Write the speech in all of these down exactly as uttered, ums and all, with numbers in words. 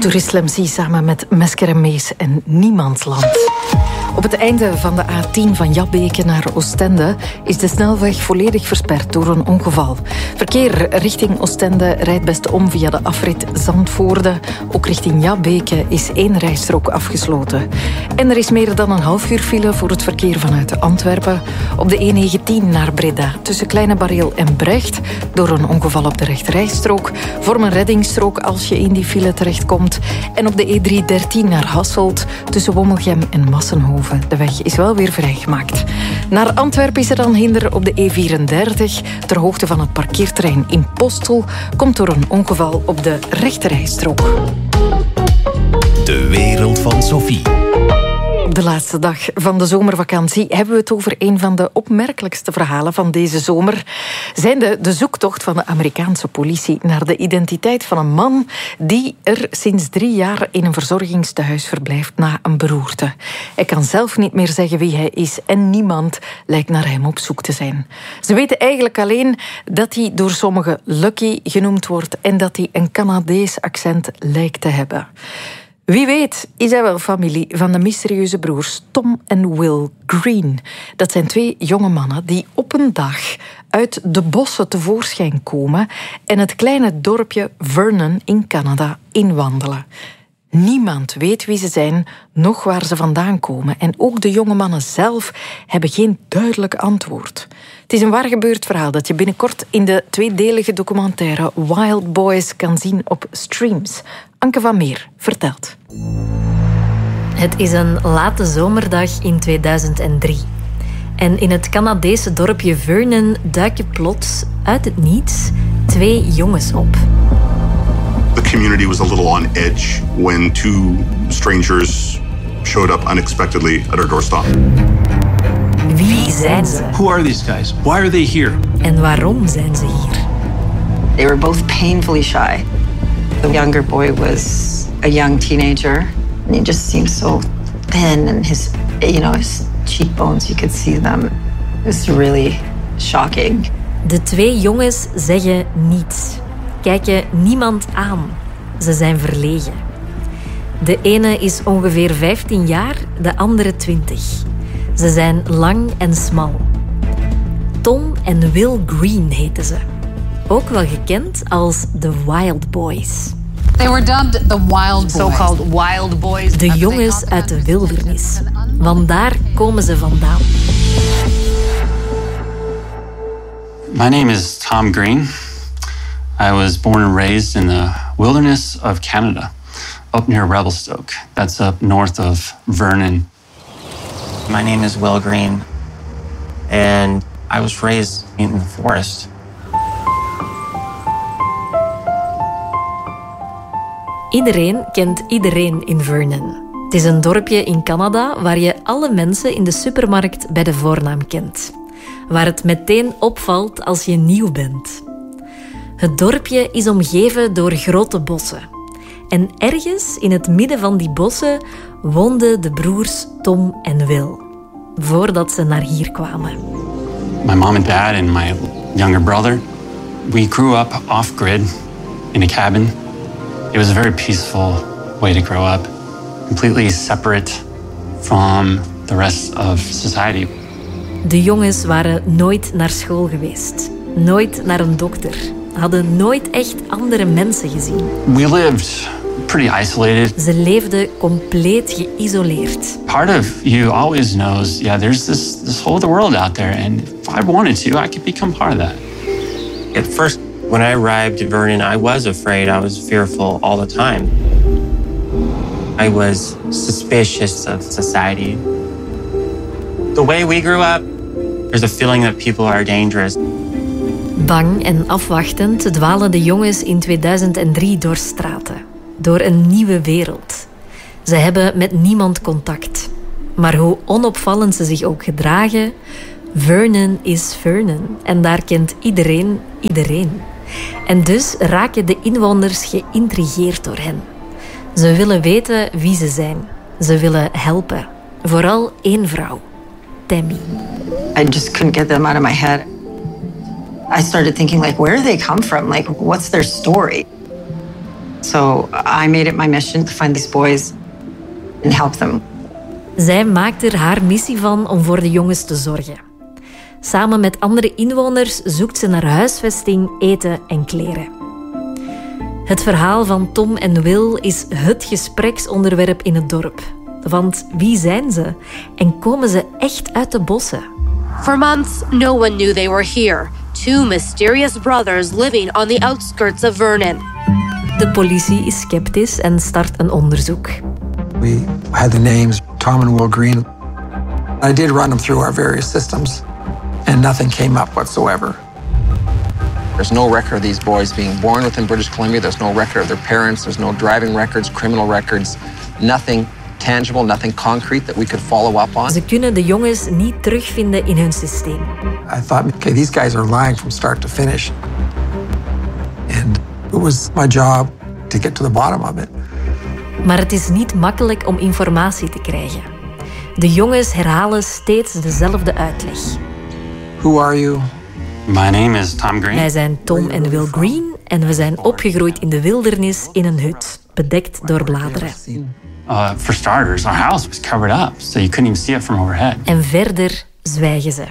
Tourist Lemzy samen met Mesker en Mees en Niemandsland. Op het einde van de A tien van Jabbeke naar Oostende is de snelweg volledig versperd door een ongeval. Verkeer richting Oostende rijdt best om via de afrit Zandvoorde. Ook richting Jabbeke is één rijstrook afgesloten. En er is meer dan een half uur file voor het verkeer vanuit Antwerpen. Op de E negentien naar Breda tussen Kleine Bareel en Brecht. Door een ongeval op de rechterrijstrook. Vorm een reddingsstrook als je in die file terechtkomt. En op de E driehonderddertien naar Hasselt tussen Wommelgem en Massenhoven. De weg is wel weer vrijgemaakt. Naar Antwerpen is er dan hinder op de E vierendertig. Ter hoogte van het parkeerterrein in Postel komt door een ongeval op de rechterrijstrook. De wereld van Sophie. De laatste dag van de zomervakantie hebben we het over een van de opmerkelijkste verhalen van deze zomer. Zijnde de zoektocht van de Amerikaanse politie naar de identiteit van een man die er sinds drie jaar in een verzorgingstehuis verblijft na een beroerte. Hij kan zelf niet meer zeggen wie hij is en niemand lijkt naar hem op zoek te zijn. Ze weten eigenlijk alleen dat hij door sommigen Lucky genoemd wordt en dat hij een Canadees accent lijkt te hebben. Wie weet is hij wel familie van de mysterieuze broers Tom en Will Green. Dat zijn twee jonge mannen die op een dag uit de bossen tevoorschijn komen en het kleine dorpje Vernon in Canada inwandelen. Niemand weet wie ze zijn, noch waar ze vandaan komen. En ook de jonge mannen zelf hebben geen duidelijk antwoord. Het is een waar gebeurd verhaal dat je binnenkort in de tweedelige documentaire Wild Boys kan zien op Streams. Anke van Meer vertelt. Het is een late zomerdag in tweeduizend drie. En in het Canadese dorpje Vernon duiken plots uit het niets twee jongens op. The community was a little on edge when two strangers showed up unexpectedly at our doorstep. Wie zijn ze? Who are these guys? Why are they here? En waarom zijn ze hier? They were both painfully shy. The younger boy was a young teenager, and he just seemed so thin, and his, you know, his cheekbones, you could see them. It was really shocking. De twee jongens zeggen niets. Kijken niemand aan. Ze zijn verlegen. De ene is ongeveer vijftien jaar, de andere twintig. Ze zijn lang en smal. Tom en Will Green heten ze. Ook wel gekend als de Wild Boys. They were dubbed the Wild Boys. So-called Wild Boys. De jongens uit de wildernis. Want daar komen ze vandaan. My name is Tom Green. I was born and raised in the wilderness of Canada, up near Revelstoke. That's up north of Vernon. My name is Will Green, and I was raised in the forest. Iedereen kent iedereen in Vernon. Het is een dorpje in Canada waar je alle mensen in de supermarkt bij de voornaam kent. Waar het meteen opvalt als je nieuw bent. Het dorpje is omgeven door grote bossen. En ergens in het midden van die bossen woonden de broers Tom en Will. Voordat ze naar hier kwamen. My mom and dad and my younger brother, we grew up off-grid in a cabin. It was a very peaceful way to grow up. Completely separate from the rest of society. De jongens waren nooit naar school geweest. Nooit naar een dokter. Hadden nooit echt andere mensen gezien. We lived pretty isolated. Ze leefden compleet geïsoleerd. Part of you always knows, yeah, there's this, this whole other world out there. And if I wanted to, I could become part of that. At first, when I arrived at Vernon, I was afraid. I was fearful all the time. I was suspicious of society. The way we grew up, there's a feeling that people are dangerous. Bang en afwachtend dwalen de jongens in tweeduizend drie door straten. Door een nieuwe wereld. Ze hebben met niemand contact. Maar hoe onopvallend ze zich ook gedragen, Vernon is Vernon. En daar kent iedereen iedereen. En dus raken de inwoners geïntrigeerd door hen. Ze willen weten wie ze zijn. Ze willen helpen. Vooral één vrouw, Tammy. I just couldn't get them out of my head. I started thinking, like, where do they come from? Like, what's their story? So I made it my mission to find these boys and help them. Zij maakt er haar missie van om voor de jongens te zorgen. Samen met andere inwoners zoekt ze naar huisvesting, eten en kleren. Het verhaal van Tom en Will is het gespreksonderwerp in het dorp. Want wie zijn ze? En komen ze echt uit de bossen? For months, no one knew they were here. Two mysterious brothers living on the outskirts of Vernon. De politie is sceptisch en start een onderzoek. We had the names Tom and Will Green. I did run them through our various systems, and nothing came up whatsoever. There's no record of these boys being born within British Columbia. There's no record of their parents. There's no driving records, criminal records. Nothing tangible, nothing concrete that we could follow up on. Ze kunnen de jongens niet terugvinden in hun systeem. I thought, okay, these guys are lying from start to finish. And it was my job to get to the bottom of it. Maar het is niet makkelijk om informatie te krijgen. De jongens herhalen steeds dezelfde uitleg. Who are you? My name is Tom Green. Wij zijn Tom en Will Green en we zijn opgegroeid in de wildernis in een hut, bedekt door bladeren. Uh, for starters, our house was covered up, so you couldn't even see it from overhead. En verder zwijgen ze.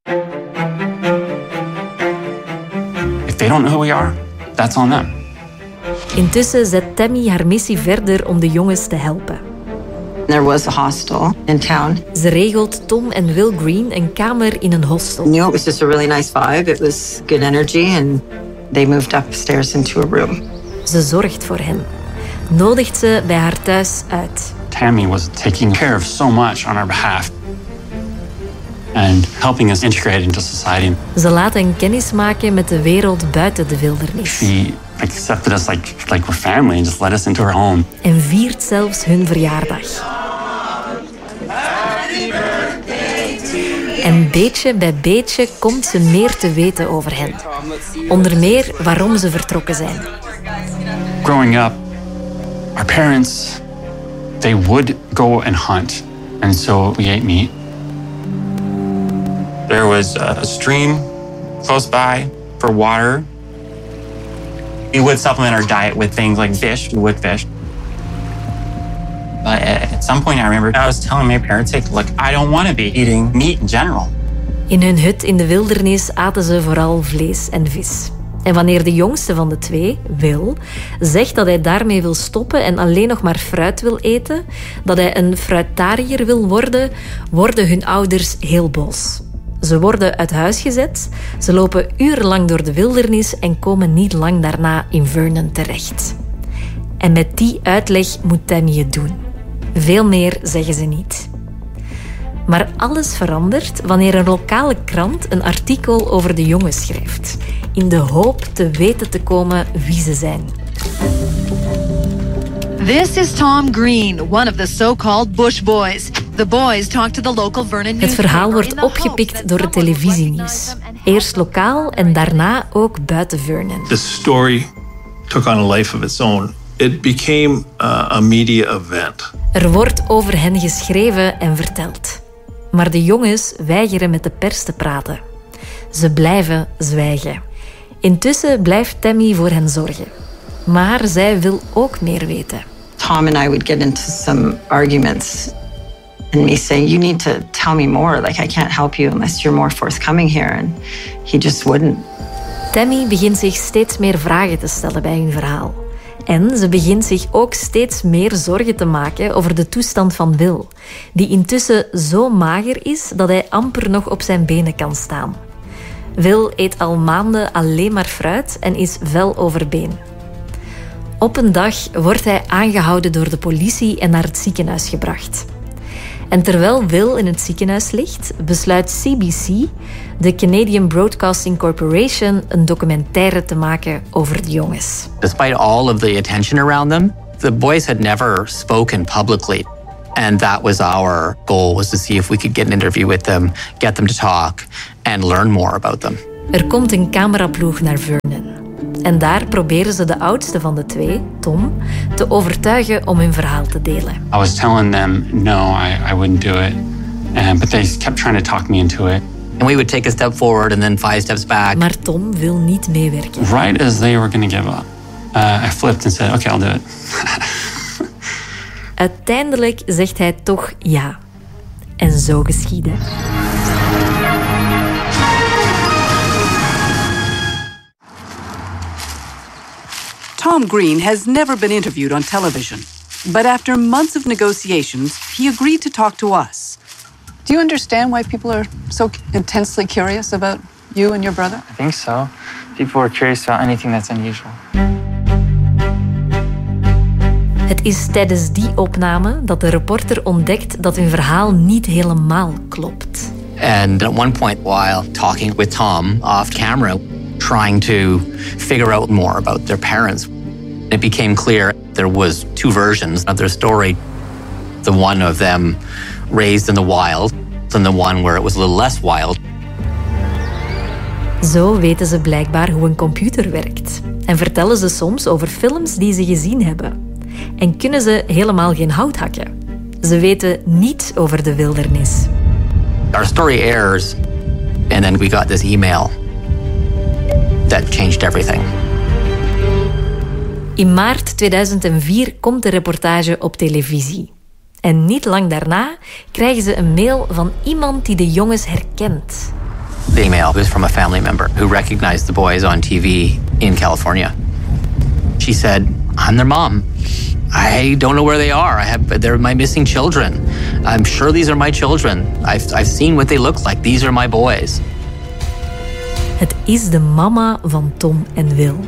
If they don't know who we are, that's on them. Intussen zet Tammy haar missie verder om de jongens te helpen. There was a hostel in town. Ze regelt Tom en Will Green een kamer in een hostel. You know, it was just a really nice vibe. It was good energy and they moved upstairs into a room. Ze zorgt voor hen. Nodigt ze bij haar thuis uit. Tammy was taking care of so much on our behalf and helping us integrate into society. Ze laat hen kennis maken met de wereld buiten de wildernis. She accepted us like, like we're family and just let us into her home. En viert zelfs hun verjaardag. En beetje bij beetje komt ze meer te weten over hen. Onder meer waarom ze vertrokken zijn. Growing up, our parents, they would go and hunt. And so we ate meat. There was a stream close by for water. We would supplement our diet with things like fish. We would fish. But at some point I remember I was telling my parents, like, look, I don't want to be eating meat in general. In hun hut in de wildernis aten ze vooral vlees en vis. En wanneer de jongste van de twee, Will, zegt dat hij daarmee wil stoppen en alleen nog maar fruit wil eten, dat hij een fruitariër wil worden, worden hun ouders heel boos. Ze worden uit huis gezet, ze lopen urenlang door de wildernis en komen niet lang daarna in Vernon terecht. En met die uitleg moet Tammy het doen. Veel meer zeggen ze niet. Maar alles verandert wanneer een lokale krant een artikel over de jongens schrijft, in de hoop te weten te komen wie ze zijn. This is Tom Green, one of the so-called Bush Boys. The boys talk to the local Vernon. Het verhaal wordt opgepikt door het televisienieuws. Eerst lokaal en daarna ook buiten Vernon. The story took on a life of its own. It became a, a media event. Er wordt over hen geschreven en verteld. Maar de jongens weigeren met de pers te praten. Ze blijven zwijgen. Intussen blijft Tammy voor hen zorgen. Maar zij wil ook meer weten. Tom and I would get into some arguments. And me saying, you need to tell me more. Like, I can't help you unless you're more forthcoming here. And he just wouldn't. Tammy begint zich steeds meer vragen te stellen bij hun verhaal. En ze begint zich ook steeds meer zorgen te maken over de toestand van Will, die intussen zo mager is dat hij amper nog op zijn benen kan staan. Will eet al maanden alleen maar fruit en is vel over been. Op een dag wordt hij aangehouden door de politie en naar het ziekenhuis gebracht. En terwijl Will in het ziekenhuis ligt, besluit C B C, de Canadian Broadcasting Corporation, een documentaire te maken over de jongens. Despite all of the attention around them, the boys had never spoken publicly. And that was our goal, was to see if we could get an interview with them, get them to talk and learn more about them. Er komt een cameraploeg naar Vernon. En daar proberen ze de oudste van de twee, Tom, te overtuigen om hun verhaal te delen. I was telling them, no, I, I wouldn't do it. And, but they kept trying to talk me into it. And we would take a step forward and then five steps back. Maar Tom wil niet meewerken. Right as they were going to give up, uh, I flipped and said, okay, I'll do it. Uiteindelijk zegt hij toch ja. En zo geschiedde. Tom Green has never been interviewed on television. But after months of negotiations, he agreed to talk to us. Do you understand why people are so intensely curious about you and your brother? I think so. People are curious about anything that's unusual. Het is tijdens die opname dat de reporter ontdekt dat hun verhaal niet helemaal klopt. And at one point, while talking with Tom off camera, trying to figure out more about their parents, it became clear there was two versions of their story. The one of them raised in the wild, and the one where it was a little less wild. Zo weten ze blijkbaar hoe een computer werkt. En vertellen ze soms over films die ze gezien hebben. En kunnen ze helemaal geen hout hakken. Ze weten niets over de wildernis. Our story airs, and then we got this email that changed everything. In maart tweeduizend vier komt de reportage op televisie. En niet lang daarna krijgen ze een mail van iemand die de jongens herkent. The email was from a family member who recognized the boys on T V in California. She said, I'm their mom. I don't know where they are. I have, they're my missing children. I'm sure these are my children. I've, I've seen what they look like. These are my boys. Het is de mama van Tom en Will.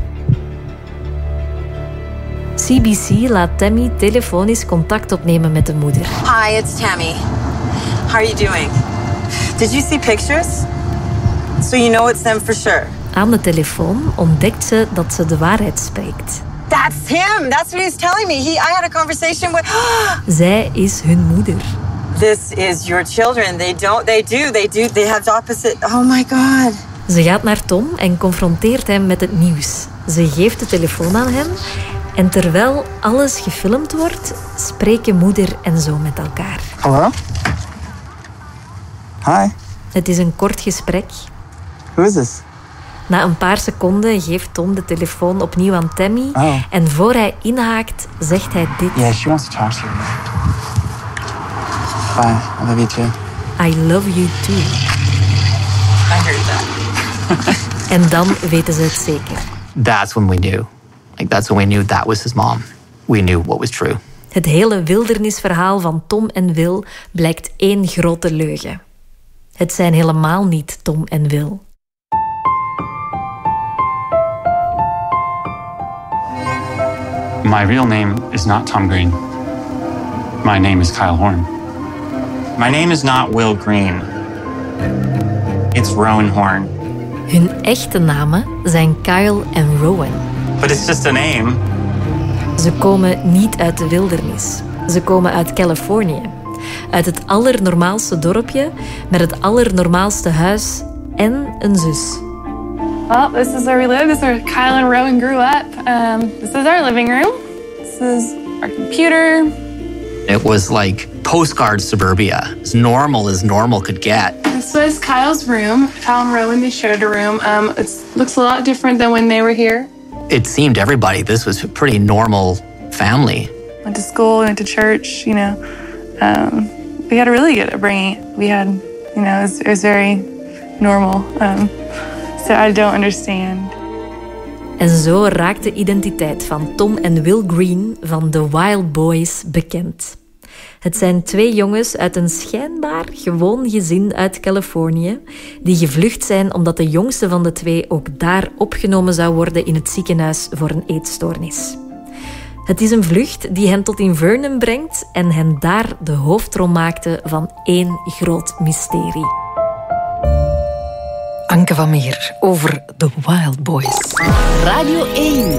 C B C laat Tammy telefonisch contact opnemen met de moeder. Hi, it's Tammy. How are you doing? Did you see pictures? So you know it's them for sure. Aan de telefoon ontdekt ze dat ze de waarheid spreekt. That's him. That's what he's telling me. He, I had a conversation with... Zij is hun moeder. This is your children. They don't... They do. They do. They have the opposite... Oh my God. Ze gaat naar Tom en confronteert hem met het nieuws. Ze geeft de telefoon aan hem. En terwijl alles gefilmd wordt, spreken moeder en zoon met elkaar. Hallo? Hi. Het is een kort gesprek. Who is this? Na een paar seconden geeft Tom de telefoon opnieuw aan Tammy. Oh. En voor hij inhaakt, zegt hij dit. Yeah, she wants to talk to you. Bye. I love you too. I love you too. I heard that. En dan weten ze het zeker. That's when we knew. Like, that's when we knew that was his mom. We knew what was true. Het hele wildernisverhaal van Tom en Will blijkt één grote leugen. Het zijn helemaal niet Tom en Will. My real name is not Tom Green. My name is Kyle Horn. My name is not Will Green. It's Rowan Horn. Hun echte namen zijn Kyle en Rowan. But it's just a name. Ze komen niet uit de wildernis. Ze komen uit Californië. Uit het allernormaalste dorpje, met het allernormaalste huis en een zus. Well, this is where we live. This is where Kyle and Rowan grew up. Um, this is our living room. This is our computer. It was like postcard suburbia, as normal as normal could get. This was Kyle's room. Kyle and Rowan, they shared a room. Um, it looks a lot different than when they were here. It seemed to everybody this was a pretty normal family. Went to school, went to church, you know. Um, we had a really good upbringing. We had, you know, it was, it was very normal. Um, so I don't understand. En zo raakt de identiteit van Tom en Will Green van The Wild Boys bekend. Het zijn twee jongens uit een schijnbaar gewoon gezin uit Californië die gevlucht zijn omdat de jongste van de twee ook daar opgenomen zou worden in het ziekenhuis voor een eetstoornis. Het is een vlucht die hen tot in Vernon brengt en hen daar de hoofdrol maakte van één groot mysterie. Anke van Meer over The Wild Boys. Radio één.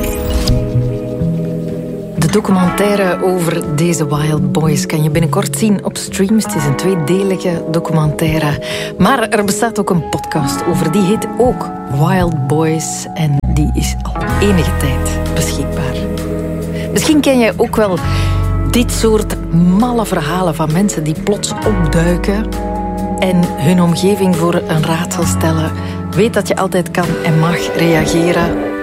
De documentaire over deze Wild Boys kan je binnenkort zien op streams. Het is een tweedelige documentaire. Maar er bestaat ook een podcast over. Die heet ook Wild Boys. En die is al enige tijd beschikbaar. Misschien ken jij ook wel dit soort malle verhalen van mensen die plots opduiken en hun omgeving voor een raadsel stellen. Weet dat je altijd kan en mag reageren